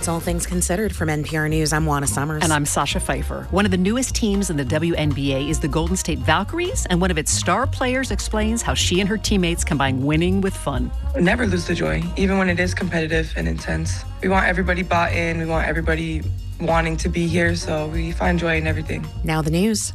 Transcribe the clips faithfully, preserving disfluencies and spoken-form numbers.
That's All Things Considered from N P R News. I'm Juana Summers. And I'm Sasha Pfeiffer. One of the newest teams in the W N B A is the Golden State Valkyries, and one of its star players explains how she and her teammates combine winning with fun. Never lose the joy, even when it is competitive and intense. We want everybody bought in. We want everybody wanting to be here, so we find joy in everything. Now the news.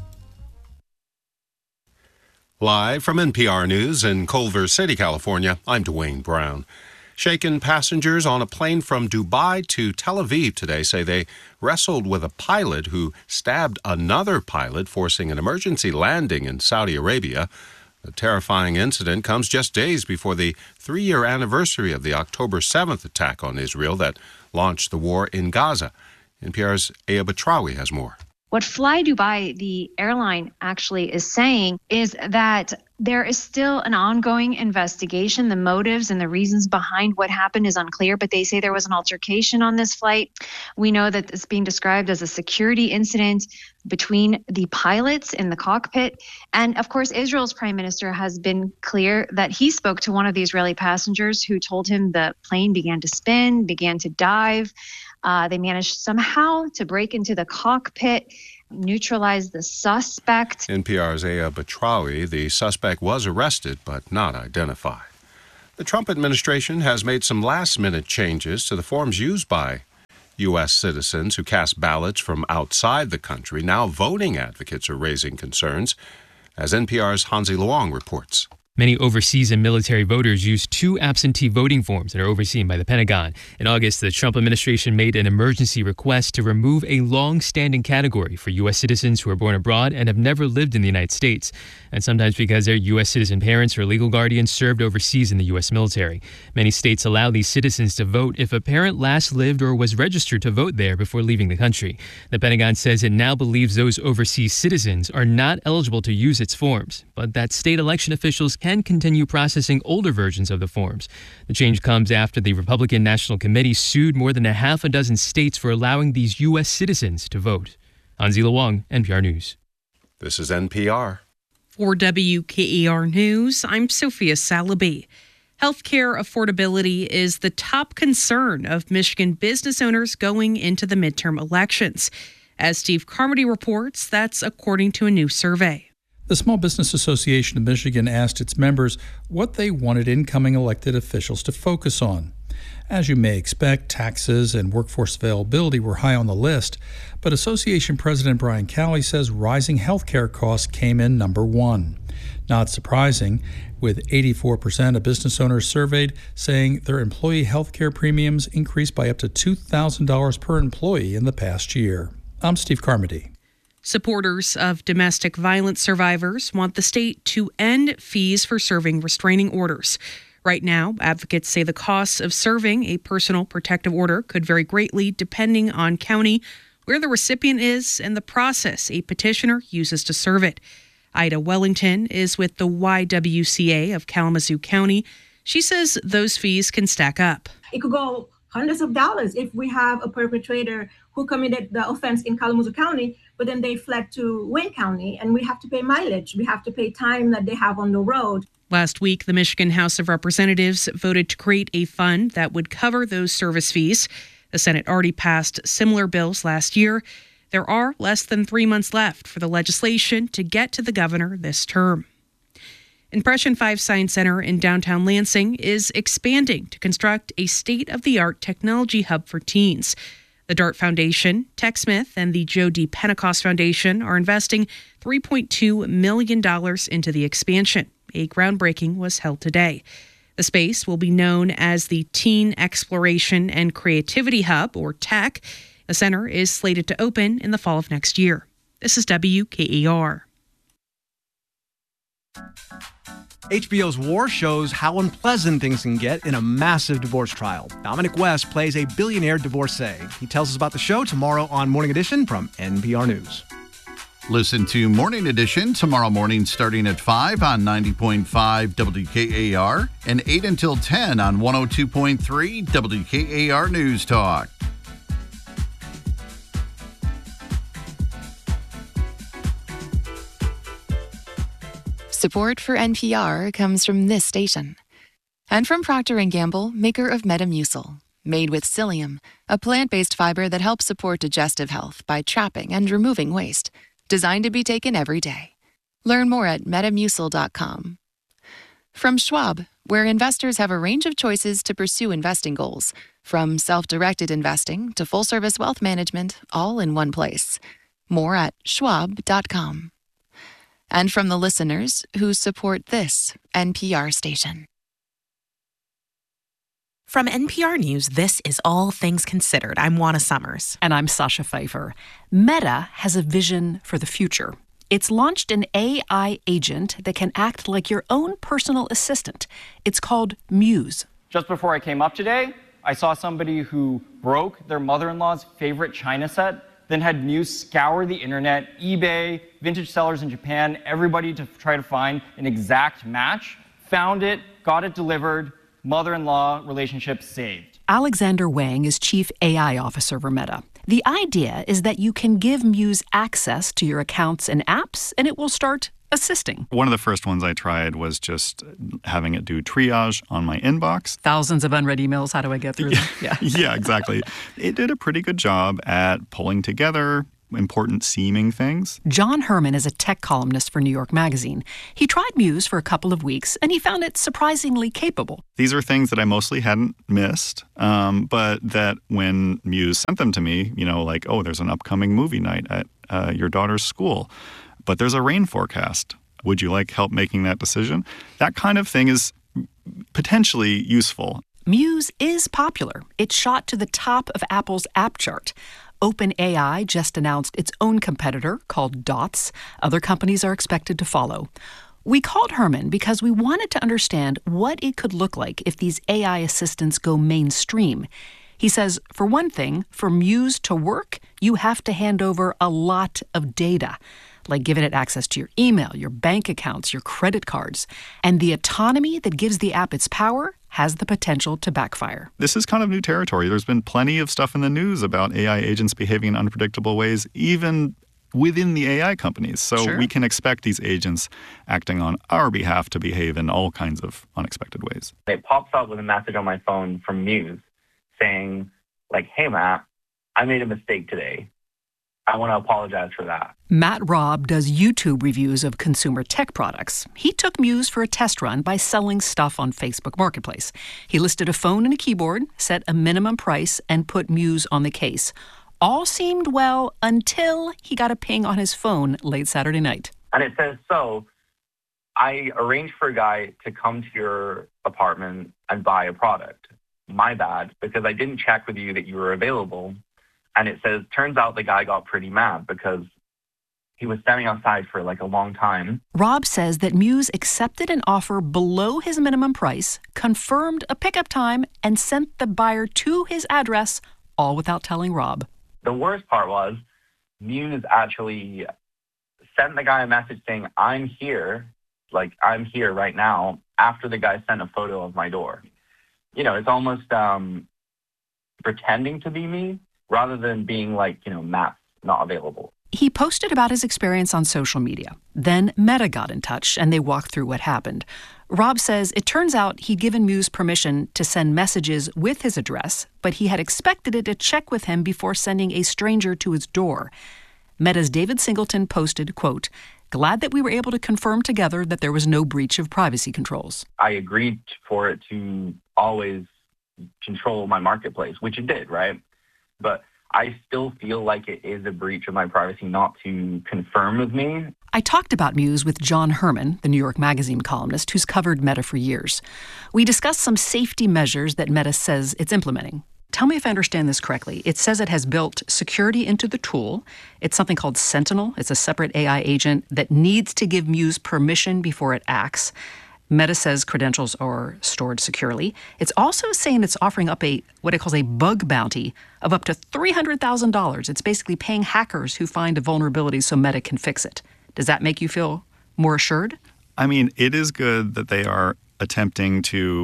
Live from N P R News in Culver City, California, I'm Dwayne Brown. Shaken passengers on a plane from Dubai to Tel Aviv today say they wrestled with a pilot who stabbed another pilot, forcing an emergency landing in Saudi Arabia. The terrifying incident comes just days before the three-year anniversary of the October seventh attack on Israel that launched the war in Gaza. N P R's Aya Batrawi has more. What Fly Dubai, the airline, actually is saying is that there is still an ongoing investigation. The motives and the reasons behind what happened is unclear, but they say there was an altercation on this flight. We know that it's being described as a security incident between the pilots in the cockpit. And of course, Israel's prime minister has been clear that he spoke to one of the Israeli passengers who told him the plane began to spin, began to dive. Uh, they managed somehow to break into the cockpit, neutralize the suspect. N P R's Aya Batrawi, the suspect was arrested but not identified. The Trump administration has made some last-minute changes to the forms used by U S citizens who cast ballots from outside the country. Now voting advocates are raising concerns, as N P R's Hansi Luong reports. Many overseas and military voters use two absentee voting forms that are overseen by the Pentagon. In August, the Trump administration made an emergency request to remove a long-standing category for U S citizens who are born abroad and have never lived in the United States, and sometimes because their U S citizen parents or legal guardians served overseas in the U S military. Many states allow these citizens to vote if a parent last lived or was registered to vote there before leaving the country. The Pentagon says it now believes those overseas citizens are not eligible to use its forms, but that state election officials can continue processing older versions of the forms. The change comes after the Republican National Committee sued more than a half a dozen states for allowing these U S citizens to vote. Hansi Luong, N P R News. This is N P R. For W K E R News, I'm Sophia Salaby. Healthcare affordability is the top concern of Michigan business owners going into the midterm elections. As Steve Carmody reports, that's according to a new survey. The Small Business Association of Michigan asked its members what they wanted incoming elected officials to focus on. As you may expect, taxes and workforce availability were high on the list, but Association President Brian Cowley says rising health care costs came in number one. Not surprising, with eighty-four percent of business owners surveyed saying their employee health care premiums increased by up to two thousand dollars per employee in the past year. I'm Steve Carmody. Supporters of domestic violence survivors want the state to end fees for serving restraining orders. Right now, advocates say the costs of serving a personal protective order could vary greatly depending on county, where the recipient is, and the process a petitioner uses to serve it. Ida Wellington is with the Y W C A of Kalamazoo County. She says those fees can stack up. It could go hundreds of dollars if we have a perpetrator who committed the offense in Kalamazoo County, but then they fled to Wayne County, and we have to pay mileage. We have to pay time that they have on the road. Last week, the Michigan House of Representatives voted to create a fund that would cover those service fees. The Senate already passed similar bills last year. There are less than three months left for the legislation to get to the governor this term. Impression five Science Center in downtown Lansing is expanding to construct a state-of-the-art technology hub for teens. The DART Foundation, TechSmith, and the Joe D. Pentecost Foundation are investing three point two million dollars into the expansion. A groundbreaking was held today. The space will be known as the Teen Exploration and Creativity Hub, or TECH. The center is slated to open in the fall of next year. This is W K E R. H B O's War shows how unpleasant things can get in a massive divorce trial. Dominic West plays a billionaire divorcee. He tells us about the show tomorrow on Morning Edition from N P R News. Listen to Morning Edition tomorrow morning starting at five on ninety point five W K A R and eight until ten on one oh two point three W K A R News Talk. Support for N P R comes from this station and from Procter and Gamble, maker of Metamucil. made with psyllium, a plant-based fiber that helps support digestive health by trapping and removing waste. Designed to be taken every day. Learn more at metamucil dot com. From Schwab, where investors have a range of choices to pursue investing goals, from self-directed investing to full-service wealth management, all in one place. More at schwab dot com. And from the listeners who support this N P R station. From N P R News, this is All Things Considered. I'm Juana Summers. And I'm Sasha Pfeiffer. Meta has a vision for the future. It's launched an A I agent that can act like your own personal assistant. It's called Muse. Just before I came up today, I saw somebody who broke their mother-in-law's favorite china set, then had Muse scour the internet, eBay, vintage sellers in Japan, everybody to try to find an exact match, found it, got it delivered, mother-in-law relationship saved. Alexander Wang is Chief A I Officer for Meta. The idea is that you can give Muse access to your accounts and apps, and it will start assisting. One of the first ones I tried was just having it do triage on my inbox. Thousands of unread emails. How do I get through them? Yeah, yeah, exactly. It did a pretty good job at pulling together important seeming things. John Herman is a tech columnist for New York Magazine. He tried Muse for a couple of weeks, and he found it surprisingly capable. These are things that I mostly hadn't missed, um, but that when Muse sent them to me, you know, like, oh, there's an upcoming movie night at uh, your daughter's school, but there's a rain forecast. Would you like help making that decision? That kind of thing is potentially useful. Muse is popular. It shot to the top of Apple's app chart. OpenAI just announced its own competitor called Dots. Other companies are expected to follow. We called Herman because we wanted to understand what it could look like if these A I assistants go mainstream. He says, for one thing, for Muse to work, you have to hand over a lot of data, like giving it access to your email, your bank accounts, your credit cards. And the autonomy that gives the app its power has the potential to backfire. This is kind of new territory. There's been plenty of stuff in the news about A I agents behaving in unpredictable ways, even within the A I companies. So Sure. we can expect these agents acting on our behalf to behave in all kinds of unexpected ways. It pops up with a message on my phone from Muse saying, like, hey, Matt, I made a mistake today. I want to apologize for that. Matt Robb does YouTube reviews of consumer tech products. He took Muse for a test run by selling stuff on Facebook Marketplace. He listed a phone and a keyboard, set a minimum price, and put Muse on the case. All seemed well until he got a ping on his phone late Saturday night. And it says, so I arranged for a guy to come to your apartment and buy a product. My bad, because I didn't check with you that you were available. And it says, turns out the guy got pretty mad because he was standing outside for like a long time. Rob says that Muse accepted an offer below his minimum price, confirmed a pickup time, and sent the buyer to his address, all without telling Rob. The worst part was Muse actually sent the guy a message saying, I'm here, like I'm here right now, after the guy sent a photo of my door. You know, it's almost um, pretending to be me, rather than being like, you know, Matt's not available. He posted about his experience on social media. Then Meta got in touch, and they walked through what happened. Rob says it turns out he'd given Muse permission to send messages with his address, but he had expected it to check with him before sending a stranger to his door. Meta's David Singleton posted, quote, glad that we were able to confirm together that there was no breach of privacy controls. I agreed for it to always control my marketplace, which it did, right? But I still feel like it is a breach of my privacy not to confirm with me. I talked about Muse with John Herman, the New York Magazine columnist who's covered Meta for years. We discussed some safety measures that Meta says it's implementing. Tell me if I understand this correctly. It says it has built security into the tool. It's something called Sentinel. It's a separate A I agent that needs to give Muse permission before it acts. Meta says credentials are stored securely. It's also saying it's offering up a what it calls a bug bounty of up to three hundred thousand dollars. It's basically paying hackers who find a vulnerability so Meta can fix it. Does that make you feel more assured? I mean, it is good that they are attempting to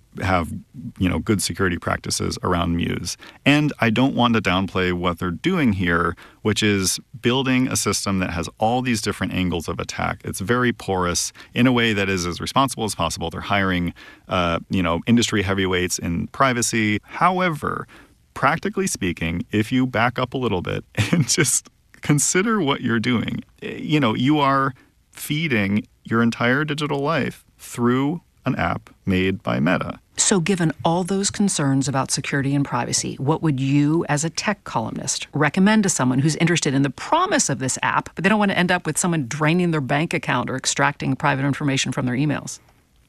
have, you know, good security practices around Muse. And I don't want to downplay what they're doing here, which is building a system that has all these different angles of attack. It's very porous in a way that is as responsible as possible. They're hiring, uh, you know, industry heavyweights in privacy. However, practically speaking, if you back up a little bit and just consider what you're doing, you know, you are feeding your entire digital life through an app made by Meta. So given all those concerns about security and privacy, what would you, as a tech columnist, recommend to someone who's interested in the promise of this app, but they don't want to end up with someone draining their bank account or extracting private information from their emails?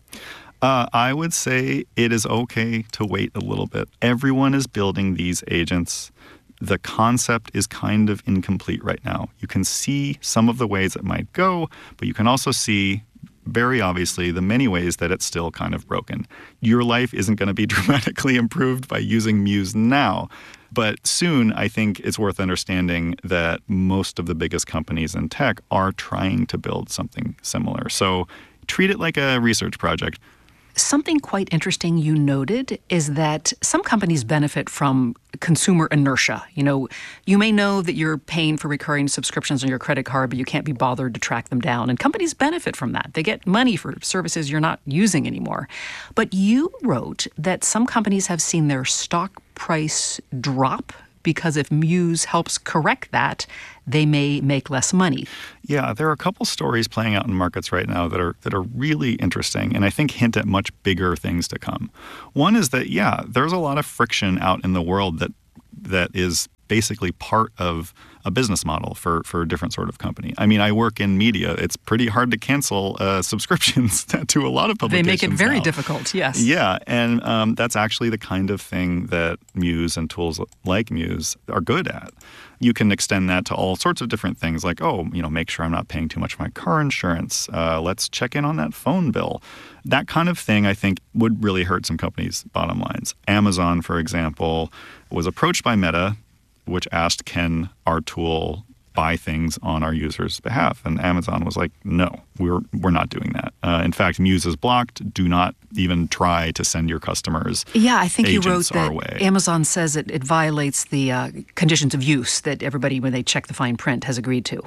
Uh, I would say it is okay to wait a little bit. Everyone is building these agents. The concept is kind of incomplete right now. You can see some of the ways it might go, but you can also see very obviously the many ways that it's still kind of broken. Your life isn't going to be dramatically improved by using Muse now. But soon, I think it's worth understanding that most of the biggest companies in tech are trying to build something similar. So treat it like a research project. Something quite interesting you noted is that some companies benefit from consumer inertia. You know, you may know that you're paying for recurring subscriptions on your credit card, but you can't be bothered to track them down. And companies benefit from that. They get money for services you're not using anymore. But you wrote that some companies have seen their stock price drop because if Muse helps correct that, they may make less money. Yeah, there are a couple stories playing out in markets right now that are that are really interesting and I think hint at much bigger things to come. One is that, yeah, there's a lot of friction out in the world that that is basically part of a business model for, for a different sort of company. I mean, I work in media. It's pretty hard to cancel uh, subscriptions to a lot of publications. They make it very now. difficult, yes. Yeah, and um, that's actually the kind of thing that Muse and tools like Muse are good at. You can extend that to all sorts of different things like, oh, you know, make sure I'm not paying too much for my car insurance. Uh, let's check in on that phone bill. That kind of thing, I think, would really hurt some companies' bottom lines. Amazon, for example, was approached by Meta, which asked, can our tool buy things on our users' behalf? And Amazon was like, no, we're we're not doing that. Uh, in fact, Muse is blocked. Do not even try to send your customers Yeah, I think you wrote our that way. Amazon says it, it violates the uh, conditions of use that everybody, when they check the fine print, has agreed to.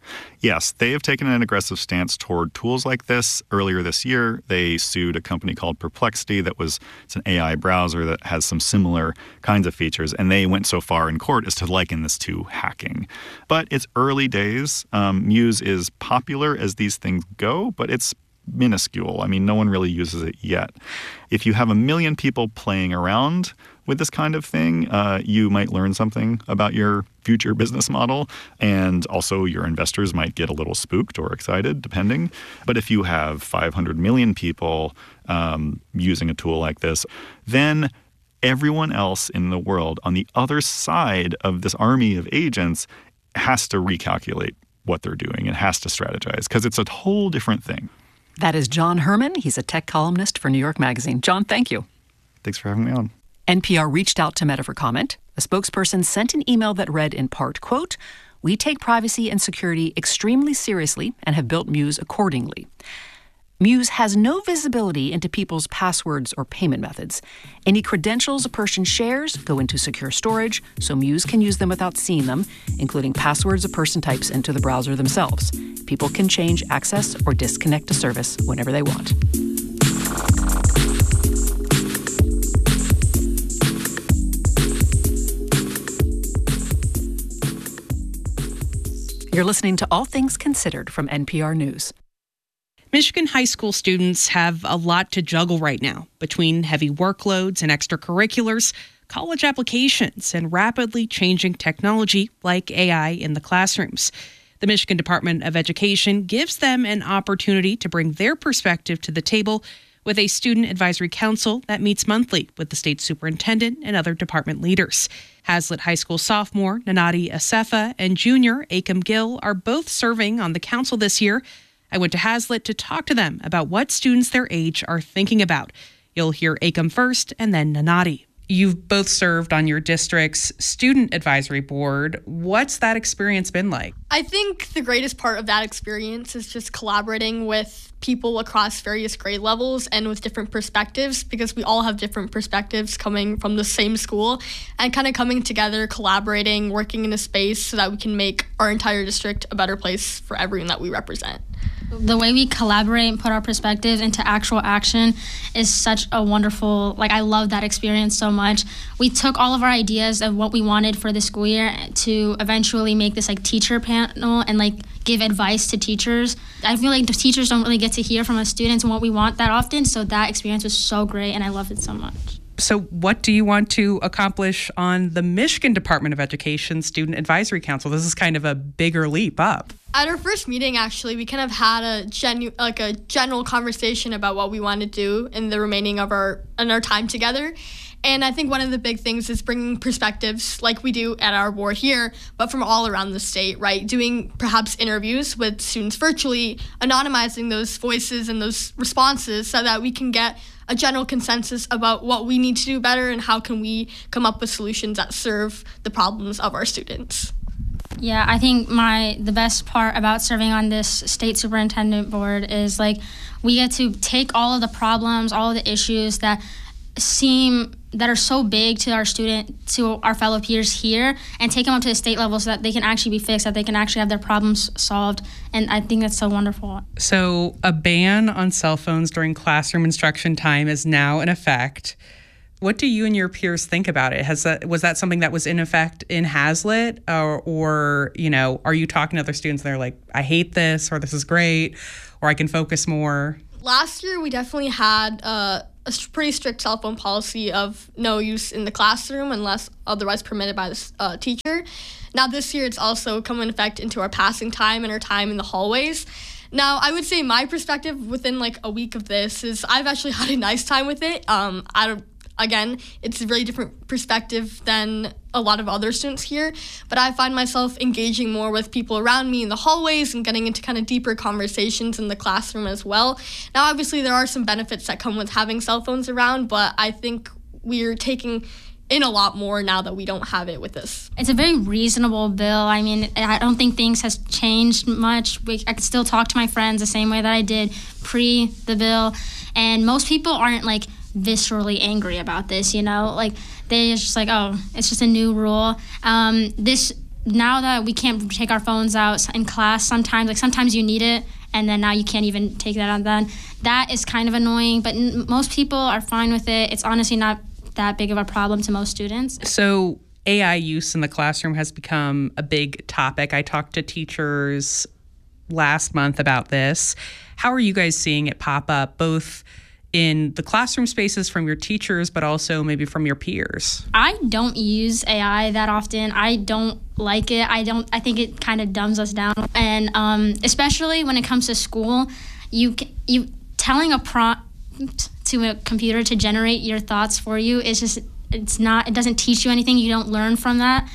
Yes, they have taken an aggressive stance toward tools like this. Earlier this year, they sued a company called Perplexity that was it's an A I browser that has some similar kinds of features, and they went so far in court as to liken this to hacking. But it's early days. Um, Muse is popular as these things go, but it's minuscule. I mean, no one really uses it yet. If you have a million people playing around with this kind of thing, uh, you might learn something about your future business model, and also your investors might get a little spooked or excited, depending. But if you have five hundred million people um, using a tool like this, then everyone else in the world on the other side of this army of agents has to recalculate what they're doing and has to strategize because it's a whole different thing. That is John Herman. He's a tech columnist for New York Magazine. John, thank you. Thanks for having me on. N P R reached out to Meta for comment. A spokesperson sent an email that read in part, quote, "We take privacy and security extremely seriously and have built Muse accordingly. Muse has no visibility into people's passwords or payment methods. Any credentials a person shares go into secure storage, so Muse can use them without seeing them, including passwords a person types into the browser themselves. People can change access or disconnect a service whenever they want." You're listening to All Things Considered from N P R News. Michigan high school students have a lot to juggle right now between heavy workloads and extracurriculars, college applications, and rapidly changing technology like A I in the classrooms. The Michigan Department of Education gives them an opportunity to bring their perspective to the table with a student advisory council that meets monthly with the state superintendent and other department leaders. Hazlitt High School sophomore Nanadi Asefa and junior Akam Gill are both serving on the council this year. I went to Hazlitt to talk to them about what students their age are thinking about. You'll hear Akam first and then Nanadi. You've both served on your district's student advisory board. What's that experience been like? I think the greatest part of that experience is just collaborating with people across various grade levels and with different perspectives, because we all have different perspectives coming from the same school, and kind of coming together, collaborating, working in a space so that we can make our entire district a better place for everyone that we represent. The way we collaborate and put our perspectives into actual action is such a wonderful, like I love that experience so much. We took all of our ideas of what we wanted for the school year to eventually make this like teacher panel and like give advice to teachers. I feel like the teachers don't really get to hear from us students and what we want that often, so that experience was so great and I loved it so much. So what do you want to accomplish on the Michigan Department of Education Student Advisory Council? This is kind of a bigger leap up. At our first meeting, actually, we kind of had a genu- like a general conversation about what we want to do in the remaining of our in our time together. And I think one of the big things is bringing perspectives like we do at our board here, but from all around the state, right? Doing perhaps interviews with students virtually, anonymizing those voices and those responses so that we can get a general consensus about what we need to do better and how can we come up with solutions that serve the problems of our students. Yeah, I think my the best part about serving on this state superintendent board is like we get to take all of the problems, all of the issues that seem that are so big to our student, to our fellow peers here, and take them up to the state level so that they can actually be fixed, that they can actually have their problems solved. And I think that's so wonderful. So a ban on cell phones during classroom instruction time is now in effect. What do you and your peers think about it? Has that was that something that was in effect in Hazlitt, or, or you know, are you talking to other students and they're like, I hate this, or this is great, or I can focus more? Last year, we definitely had uh, a pretty strict cell phone policy of no use in the classroom unless otherwise permitted by the uh, teacher. Now this year, it's also come in effect into our passing time and our time in the hallways. Now, I would say my perspective within like a week of this is I've actually had a nice time with it. Um, I don't. Again, it's a really different perspective than a lot of other students here, but I find myself engaging more with people around me in the hallways and getting into kind of deeper conversations in the classroom as well. Now, obviously, there are some benefits that come with having cell phones around, but I think we're taking in a lot more now that we don't have it with us. It's a very reasonable bill. I mean, I don't think things has changed much. We, I can still talk to my friends the same way that I did pre the bill, and most people aren't like viscerally angry about this, you know, like they're just like, oh, it's just a new rule. Um, this now that we can't take our phones out in class, sometimes like sometimes you need it, and then now you can't even take that out. Then that is kind of annoying, but n- most people are fine with it. It's honestly not that big of a problem to most students. So A I use in the classroom has become a big topic. I talked to teachers last month about this. How are you guys seeing it pop up, both in the classroom spaces from your teachers, but also maybe from your peers? I don't use A I that often. I don't like it. I don't. I think it kind of dumbs us down, and um, especially when it comes to school, you you telling a prompt to a computer to generate your thoughts for you is just it's not. It doesn't teach you anything. You don't learn from that.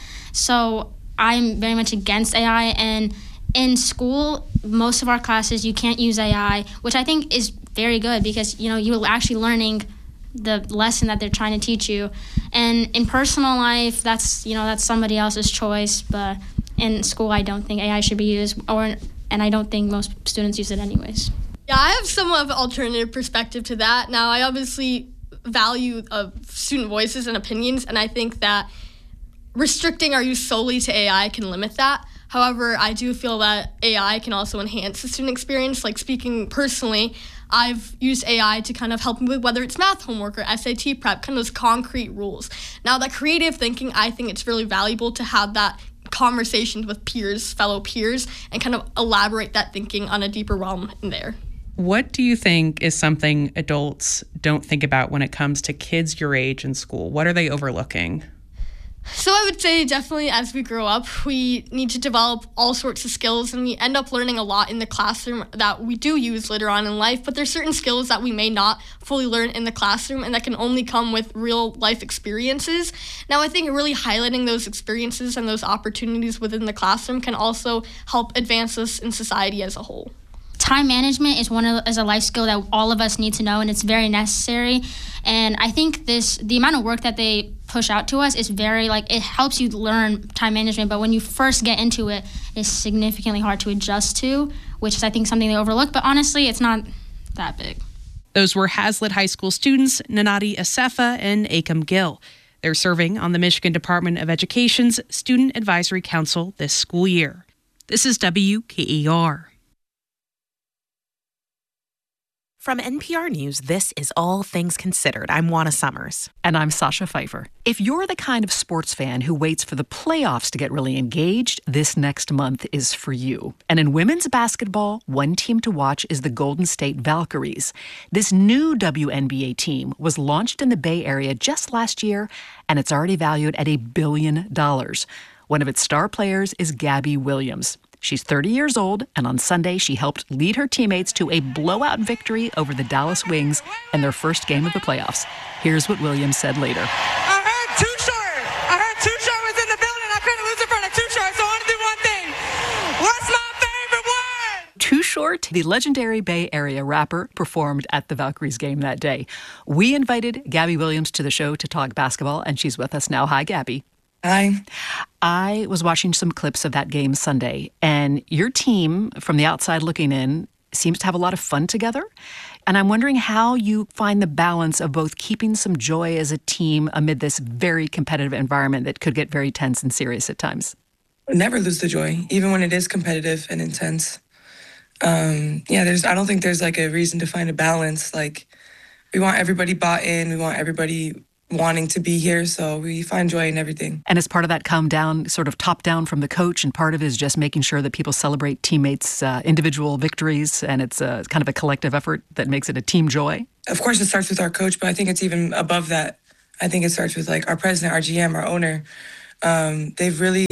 So I'm very much against A I, and in school, most of our classes you can't use A I, which I think is very good because, you know, you're actually learning the lesson that they're trying to teach you. And in personal life, that's, you know, that's somebody else's choice. But in school, I don't think A I should be used, or and I don't think most students use it anyways. Yeah, I have somewhat of an alternative perspective to that. Now, I obviously value uh, student voices and opinions, and I think that restricting our use solely to A I can limit that. However, I do feel that A I can also enhance the student experience. Like, speaking personally, I've used A I to kind of help me with whether it's math homework or S A T prep, kind of those concrete rules. Now, that creative thinking, I think it's really valuable to have that conversations with peers, fellow peers, and kind of elaborate that thinking on a deeper realm in there. What do you think is something adults don't think about when it comes to kids your age in school? What are they overlooking? So I would say definitely as we grow up, we need to develop all sorts of skills, and we end up learning a lot in the classroom that we do use later on in life, but there's certain skills that we may not fully learn in the classroom and that can only come with real life experiences. Now, I think really highlighting those experiences and those opportunities within the classroom can also help advance us in society as a whole. time management is one of is a life skill that all of us need to know, and it's very necessary. And I think this the amount of work that they push out to us is very like it helps you learn time management, but when you first get into it, it's significantly hard to adjust to, which is I think something they overlook. But honestly, it's not that big. Those were Hazlitt High School students Nanadi Asefa and Akam Gill. They're serving on the Michigan Department of Education's Student Advisory Council this school year. This is W K A R. From N P R News, this is All Things Considered. I'm Juana Summers. And I'm Sasha Pfeiffer. If you're the kind of sports fan who waits for the playoffs to get really engaged, this next month is for you. And in women's basketball, one team to watch is the Golden State Valkyries. This new W N B A team was launched in the Bay Area just last year, and it's already valued at a billion dollars. One of its star players is Gabby Williams. She's thirty years old, and on Sunday, she helped lead her teammates to a blowout victory over the Dallas Wings in their first game of the playoffs. Here's what Williams said later. I heard Too Short. I heard Too Short was in the building. I couldn't lose in front of Too Short, so I want to do one thing. What's my favorite word? Too Short, the legendary Bay Area rapper, performed at the Valkyries game that day. We invited Gabby Williams to the show to talk basketball, and she's with us now. Hi, Gabby. Hi. I was watching some clips of that game Sunday, and your team, from the outside looking in, seems to have a lot of fun together. And I'm wondering how you find the balance of both keeping some joy as a team amid this very competitive environment that could get very tense and serious at times. Never lose the joy, even when it is competitive and intense. Um, yeah, there's. I don't think there's like a reason to find a balance. Like, we want everybody bought in. We want everybody wanting to be here, so we find joy in everything. And as part of that come down, sort of top down from the coach, and part of it is just making sure that people celebrate teammates' uh, individual victories, and it's a, kind of a collective effort that makes it a team joy. Of course, it starts with our coach, but I think it's even above that. I think it starts with like our president, our G M, our owner. Um, they've really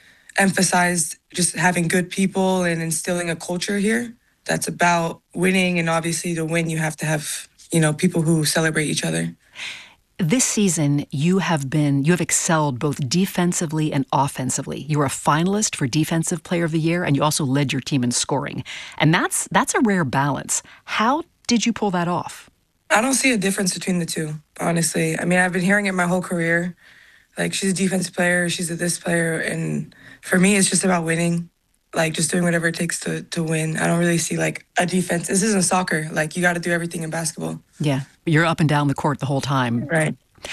emphasized just having good people and instilling a culture here that's about winning, and obviously to win, you have to have, you know, people who celebrate each other. This season, you have been, you have excelled both defensively and offensively. You were a finalist for Defensive Player of the Year, and you also led your team in scoring. And that's that's a rare balance. How did you pull that off? I don't see a difference between the two, honestly. I mean, I've been hearing it my whole career. Like, she's a defensive player, she's a this player, and for me, it's just about winning. Like, just doing whatever it takes to, to win. I don't really see, like, a defense. This isn't soccer. Like, you got to do everything in basketball. Yeah, you're up and down the court the whole time. Right.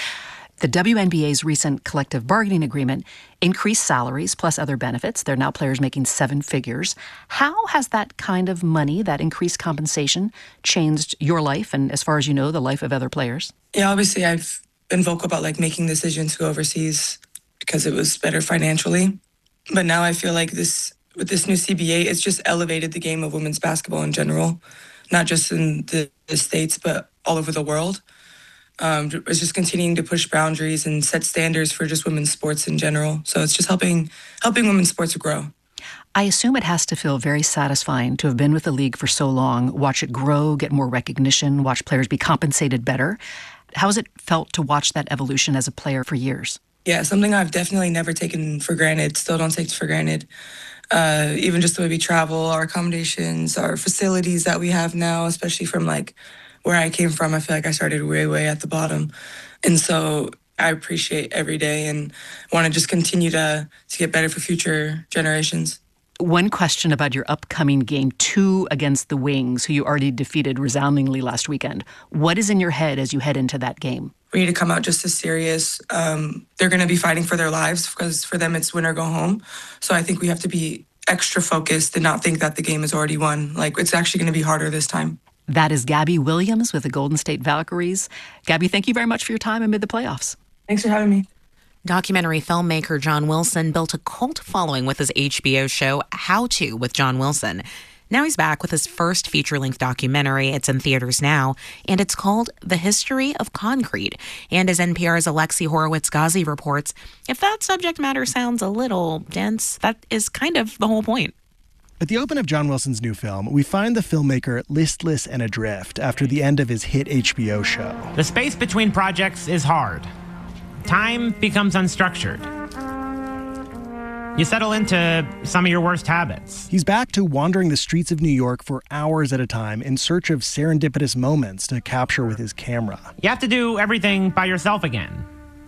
The W N B A's recent collective bargaining agreement increased salaries plus other benefits. There are now players making seven figures. How has that kind of money, that increased compensation, changed your life and, as far as you know, the life of other players? Yeah, obviously, I've been vocal about, like, making decisions to go overseas because it was better financially. But now I feel like this... with this new C B A, it's just elevated the game of women's basketball in general, not just in the, the States, but all over the world. Um, it's just continuing to push boundaries and set standards for just women's sports in general. So it's just helping helping women's sports grow. I assume it has to feel very satisfying to have been with the league for so long, watch it grow, get more recognition, watch players be compensated better. How has it felt to watch that evolution as a player for years? Yeah, something I've definitely never taken for granted, still don't take for granted. Uh, even just the way we travel, our accommodations, our facilities that we have now, especially from like where I came from, I feel like I started way, way at the bottom. And so I appreciate every day and want to just continue to, to get better for future generations. One question about your upcoming game two against the Wings, who you already defeated resoundingly last weekend. What is in your head as you head into that game? We need to come out just as serious. Um, they're going to be fighting for their lives because for them it's win or go home. So I think we have to be extra focused and not think that the game is already won. Like, it's actually going to be harder this time. That is Gabby Williams with the Golden State Valkyries. Gabby, thank you very much for your time amid the playoffs. Thanks for having me. Documentary filmmaker John Wilson built a cult following with his H B O show How To with John Wilson. Now he's back with his first feature-length documentary. It's in theaters now, and it's called The History of Concrete. And as N P R's Alexi Horowitz-Ghazi reports, if that subject matter sounds a little dense, that is kind of the whole point. At the open of John Wilson's new film, we find the filmmaker listless and adrift after the end of his hit H B O show. The space between projects is hard. Time becomes unstructured. you settle into some of your worst habits. He's back to wandering the streets of New York for hours at a time in search of serendipitous moments to capture with his camera. You have to do everything by yourself again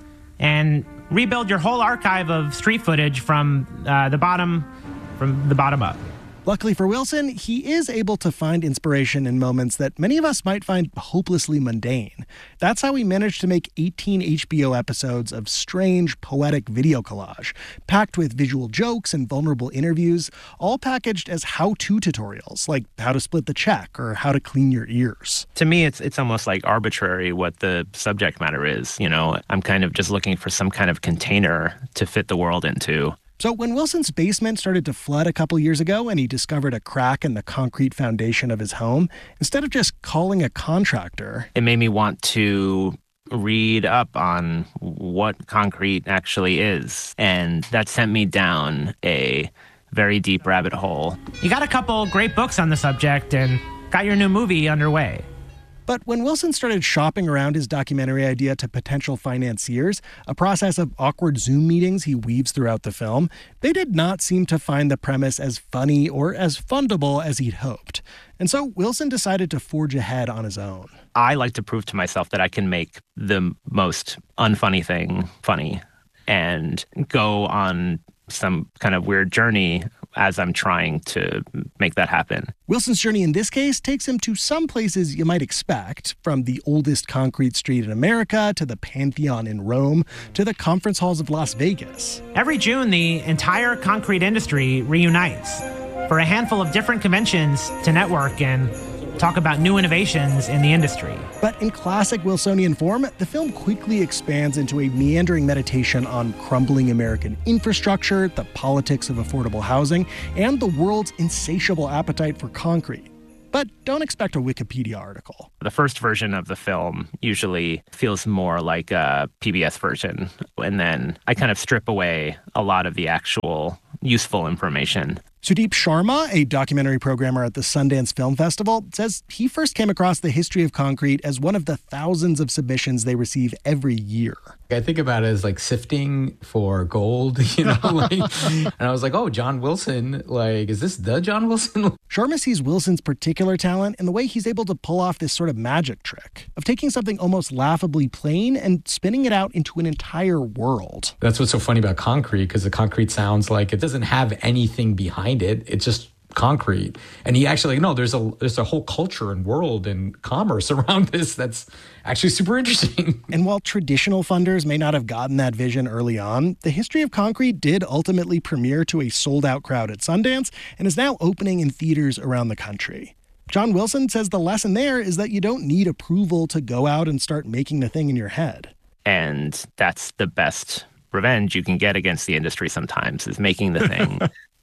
and rebuild your whole archive of street footage from uh, the bottom, from the bottom up. Luckily for Wilson, he is able to find inspiration in moments that many of us might find hopelessly mundane. That's how he managed to make eighteen H B O episodes of strange, poetic video collage, packed with visual jokes and vulnerable interviews, all packaged as how-to tutorials, like how to split the check or how to clean your ears. To me, it's it's almost like arbitrary what the subject matter is. You know, I'm kind of just looking for some kind of container to fit the world into. So when Wilson's basement started to flood a couple years ago and he discovered a crack in the concrete foundation of his home, instead of just calling a contractor, it made me want to read up on what concrete actually is. And that sent me down a very deep rabbit hole. You got a couple great books on the subject and got your new movie underway. But when Wilson started shopping around his documentary idea to potential financiers, a process of awkward Zoom meetings he weaves throughout the film, they did not seem to find the premise as funny or as fundable as he'd hoped. And so Wilson decided to forge ahead on his own. I like to prove to myself that I can make the most unfunny thing funny and go on some kind of weird journey as I'm trying to make that happen. Wilson's journey in this case takes him to some places you might expect, from the oldest concrete street in America to the Pantheon in Rome to the conference halls of Las Vegas. Every June, the entire concrete industry reunites for a handful of different conventions to network and talk about new innovations in the industry. But in classic Wilsonian form, the film quickly expands into a meandering meditation on crumbling American infrastructure, the politics of affordable housing, and the world's insatiable appetite for concrete. But don't expect a Wikipedia article. The first version of the film usually feels more like a P B S version, and then I kind of strip away a lot of the actual useful information. Sudeep Sharma, a documentary programmer at the Sundance Film Festival, says he first came across the history of concrete as one of the thousands of submissions they receive every year. I think about it as like sifting for gold, you know, like, and I was like, oh, John Wilson, like, is this the John Wilson? Sharma sees Wilson's particular talent in the way he's able to pull off this sort of magic trick of taking something almost laughably plain and spinning it out into an entire world. That's what's so funny about concrete, because the concrete sounds like it doesn't have anything behind it. It's just concrete. And he actually, no, there's a there's a whole culture and world and commerce around this that's actually super interesting. And while traditional funders may not have gotten that vision early on, the history of concrete did ultimately premiere to a sold-out crowd at Sundance and is now opening in theaters around the country. John Wilson says the lesson there is that you don't need approval to go out and start making the thing in your head. And that's the best revenge you can get against the industry sometimes, is making the thing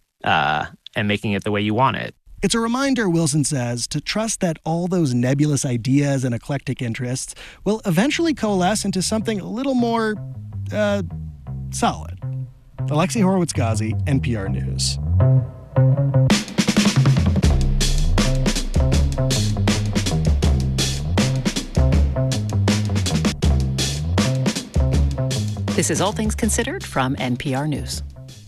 uh, and making it the way you want it. It's a reminder, Wilson says, to trust that all those nebulous ideas and eclectic interests will eventually coalesce into something a little more, uh, solid. Alexi Horowitz-Ghazi, N P R News. This is All Things Considered from N P R News.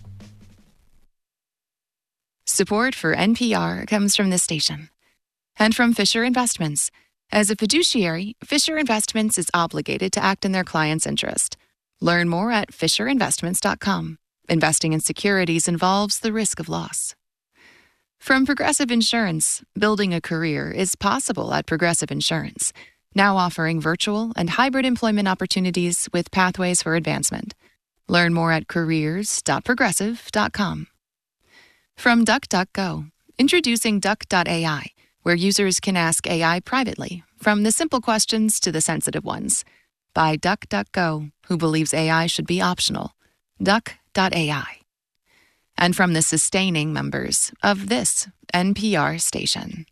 Support for N P R comes from this station and from Fisher Investments. As a fiduciary, Fisher Investments is obligated to act in their client's interest. Learn more at fisher investments dot com. Investing in securities involves the risk of loss. From Progressive Insurance, building a career is possible at Progressive Insurance, now offering virtual and hybrid employment opportunities with pathways for advancement. Learn more at careers dot progressive dot com. From DuckDuckGo, introducing Duck dot A I, where users can ask A I privately, from the simple questions to the sensitive ones. By DuckDuckGo, who believes A I should be optional. Duck dot A I. And from the sustaining members of this N P R station.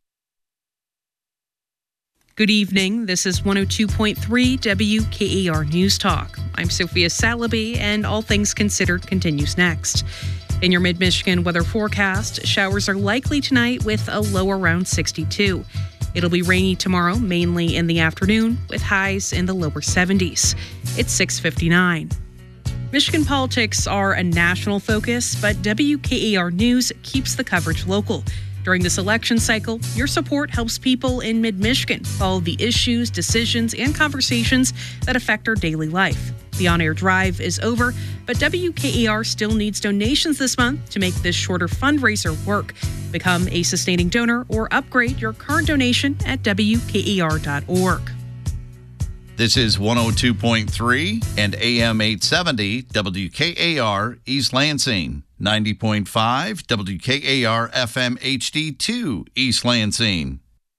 Good evening. This is one oh two point three W K A R News Talk. I'm Sophia Salaby, and All Things Considered continues next. In your mid-Michigan weather forecast, showers are likely tonight with a low around sixty-two. It'll be rainy tomorrow, mainly in the afternoon, with highs in the lower seventies. It's six fifty-nine. Michigan politics are a national focus, but W K A R News keeps the coverage local. During this election cycle, your support helps people in mid-Michigan follow the issues, decisions, and conversations that affect our daily life. The on-air drive is over, but W K A R still needs donations this month to make this shorter fundraiser work. Become a sustaining donor or upgrade your current donation at W K A R dot org. This is one oh two point three and A M eight seventy W K A R East Lansing, ninety point five W K A R F M H D two East Lansing.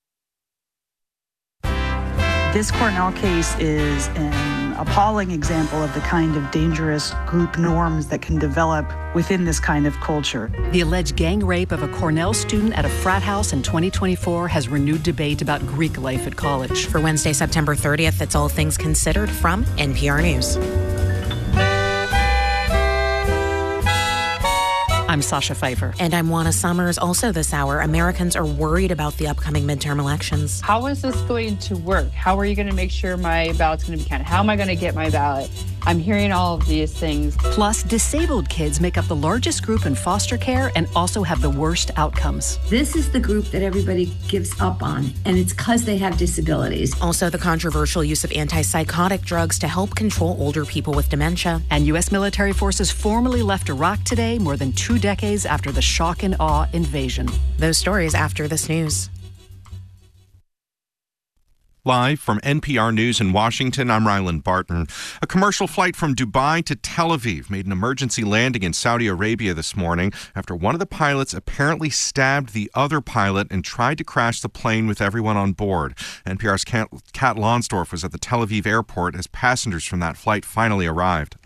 This Cornell case is an appalling example of the kind of dangerous group norms that can develop within this kind of culture. The alleged gang rape of a Cornell student at a frat house in twenty twenty-four has renewed debate about Greek life at college. For Wednesday, September thirtieth, it's All Things Considered from N P R News. I'm Sasha Pfeiffer. And I'm Juana Summers. Also this hour, Americans are worried about the upcoming midterm elections. How is this going to work? How are you going to make sure my ballot's going to be counted? How am I going to get my ballot? I'm hearing all of these things. Plus, disabled kids make up the largest group in foster care and also have the worst outcomes. This is the group that everybody gives up on, and it's because they have disabilities. Also, the controversial use of antipsychotic drugs to help control older people with dementia. And U S military forces formally left Iraq today, more than two decades after the shock and awe invasion. Those stories after this news. Live from N P R News in Washington, I'm Ryland Barton. A commercial flight from Dubai to Tel Aviv made an emergency landing in Saudi Arabia this morning after one of the pilots apparently stabbed the other pilot and tried to crash the plane with everyone on board. N P R's Kat, Kat Lonsdorf was at the Tel Aviv airport as passengers from that flight finally arrived.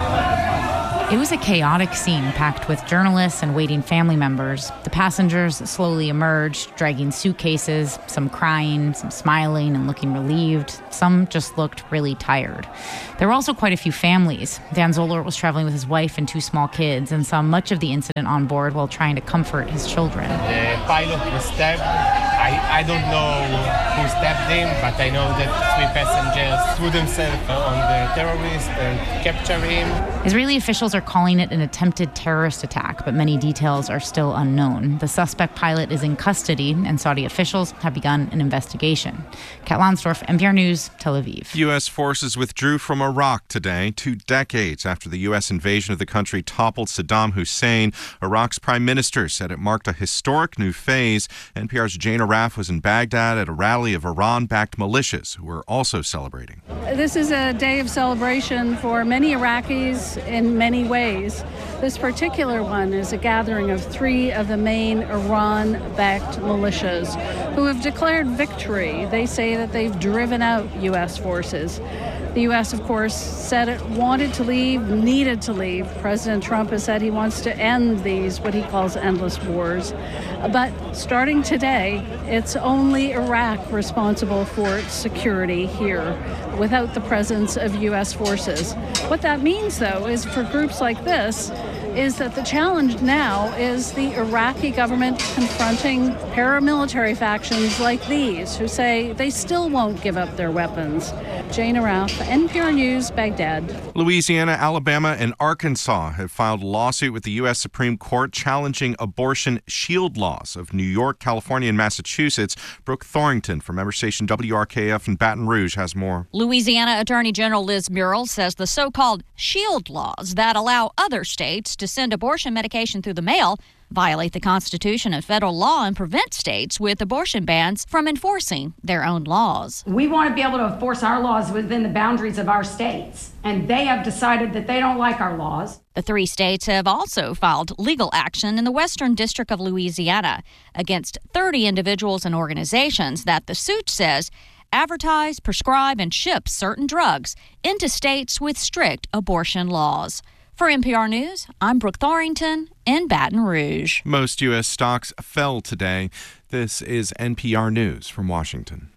It was a chaotic scene packed with journalists and waiting family members. The passengers slowly emerged, dragging suitcases, some crying, some smiling and looking relieved. Some just looked really tired. There were also quite a few families. Dan Zoller was traveling with his wife and two small kids and saw much of the incident on board while trying to comfort his children. The pilot was stabbed. I, I don't know who stabbed him, but I know that three passengers threw themselves on the terrorist and captured him. Israeli officials are calling it an attempted terrorist attack, but many details are still unknown. The suspect pilot is in custody, and Saudi officials have begun an investigation. Kat Lonsdorf, N P R News, Tel Aviv. U S forces withdrew from Iraq today, two decades after the U S invasion of the country toppled Saddam Hussein. Iraq's prime minister said it marked a historic new phase. N P R's Jane Araf was in Baghdad at a rally of Iran-backed militias who were also celebrating. This is a day of celebration for many Iraqis in many ways. This particular one is a gathering of three of the main Iran-backed militias who have declared victory. They say that they've driven out U S forces. The U S, of course, said it wanted to leave, needed to leave. President Trump has said he wants to end these, what he calls endless wars. But starting today, it's only Iraq responsible for security here without the presence of U S forces. What that means, though, is for groups like this, is that the challenge now is the Iraqi government confronting paramilitary factions like these who say they still won't give up their weapons. Jane Araf, N P R News, Baghdad. Louisiana, Alabama, and Arkansas have filed a lawsuit with the U S Supreme Court challenging abortion shield laws of New York, California, and Massachusetts. Brooke Thorington from member station W R K F in Baton Rouge has more. Louisiana Attorney General Liz Muriel says the so-called shield laws that allow other states to send abortion medication through the mail violate the Constitution and federal law and prevent states with abortion bans from enforcing their own laws. We want to be able to enforce our laws within the boundaries of our states, and they have decided that they don't like our laws. The three states have also filed legal action in the Western District of Louisiana against thirty individuals and organizations that the suit says advertise, prescribe, and ship certain drugs into states with strict abortion laws. For N P R News, I'm Brooke Thorington in Baton Rouge. Most U S stocks fell today. This is N P R News from Washington.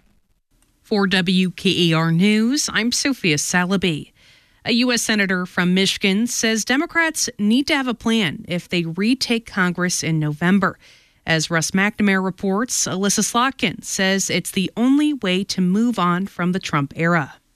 For W K A R News, I'm Sophia Salaby. A U S senator from Michigan says Democrats need to have a plan if they retake Congress in November. As Russ McNamara reports, Alyssa Slotkin says it's the only way to move on from the Trump era.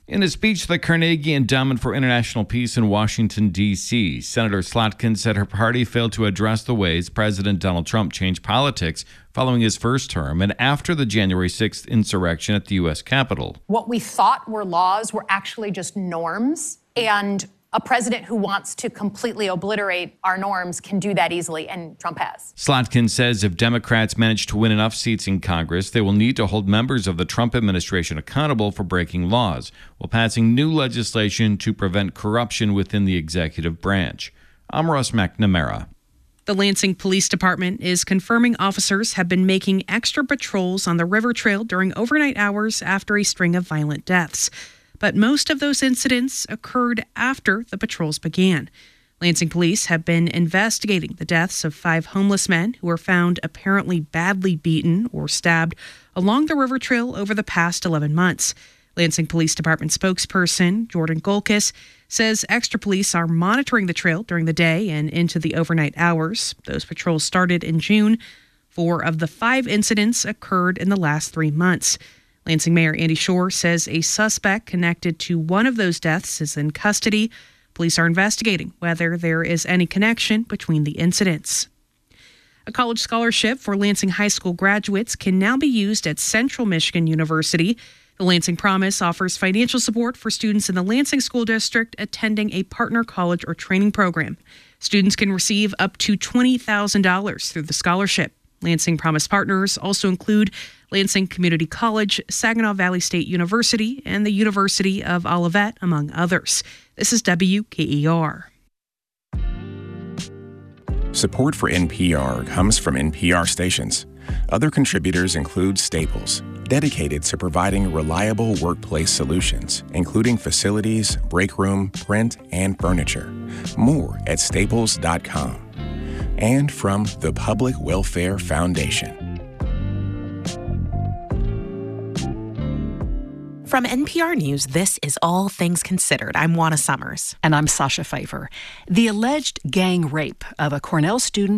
In a speech to the Carnegie Endowment for International Peace in Washington, D C, Senator Slotkin said her party failed to address the ways President Donald Trump changed politics following his first term and after the January sixth insurrection at the U S Capitol. What we thought were laws were actually just norms, and a president who wants to completely obliterate our norms can do that easily, and Trump has. Slotkin says if Democrats manage to win enough seats in Congress, they will need to hold members of the Trump administration accountable for breaking laws while passing new legislation to prevent corruption within the executive branch. I'm Russ McNamara. The Lansing Police Department is confirming officers have been making extra patrols on the river trail during overnight hours after a string of violent deaths. But most of those incidents occurred after the patrols began. Lansing police have been investigating the deaths of five homeless men who were found apparently badly beaten or stabbed along the river trail over the past eleven months. Lansing Police Department spokesperson Jordan Golkis says extra police are monitoring the trail during the day and into the overnight hours. Those patrols started in June. Four of the five incidents occurred in the last three months. Lansing Mayor Andy Shore says a suspect connected to one of those deaths is in custody. Police are investigating whether there is any connection between the incidents. A college scholarship for Lansing High School graduates can now be used at Central Michigan University. The Lansing Promise offers financial support for students in the Lansing School District attending a partner college or training program. Students can receive up to twenty thousand dollars through the scholarship. Lansing Promise partners also include Lansing Community College, Saginaw Valley State University, and the University of Olivet, among others. This is W K E R. Support for N P R comes from N P R stations. Other contributors include Staples, dedicated to providing reliable workplace solutions, including facilities, break room, print, and furniture. More at staples dot com. And from the Public Welfare Foundation. From N P R News, this is All Things Considered. I'm Juana Summers. And I'm Sasha Pfeiffer. The alleged gang rape of a Cornell student